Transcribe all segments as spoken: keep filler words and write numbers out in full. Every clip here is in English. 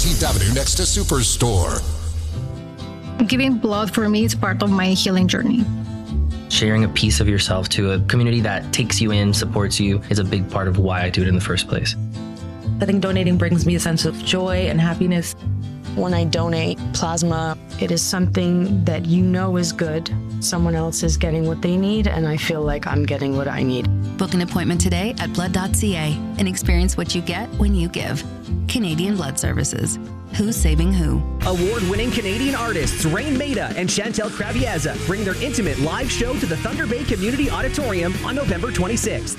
fifteenth Avenue next to Superstore. Giving blood for me is part of my healing journey. Sharing a piece of yourself to a community that takes you in, supports you, is a big part of why I do it in the first place. I think donating brings me a sense of joy and happiness. When I donate plasma, it is something that you know is good. Someone else is getting what they need, and I feel like I'm getting what I need. Book an appointment today at blood dot c a and experience what you get when you give. Canadian Blood Services. Who's saving who? Award-winning Canadian artists Rain Maida and Chantel Kravieza bring their intimate live show to the Thunder Bay Community Auditorium on November twenty-sixth.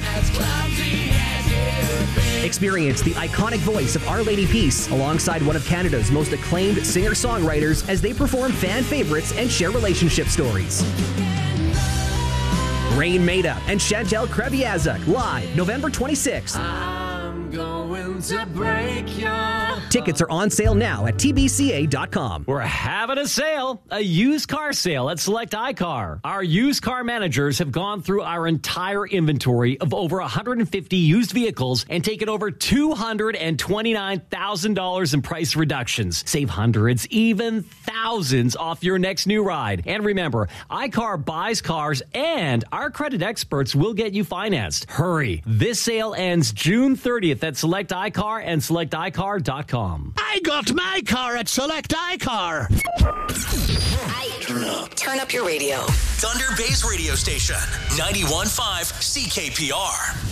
Experience the iconic voice of Our Lady Peace alongside one of Canada's most acclaimed singer-songwriters as they perform fan favorites and share relationship stories. Rain Maida and Chantel Kravieza live November twenty-sixth. I'm going to break your... Tickets are on sale now at T B C A dot com. We're having a sale, a used car sale at Select iCar. Our used car managers have gone through our entire inventory of over one hundred fifty used vehicles and taken over two hundred twenty-nine thousand dollars in price reductions. Save hundreds, even thousands off your next new ride. And remember, iCar buys cars and our credit experts will get you financed. Hurry. This sale ends June thirtieth at Select iCar and select i car dot com. I got my car at Select iCar. Turn up. Turn up your radio. Thunder Bay's radio station, ninety-one point five C K P R.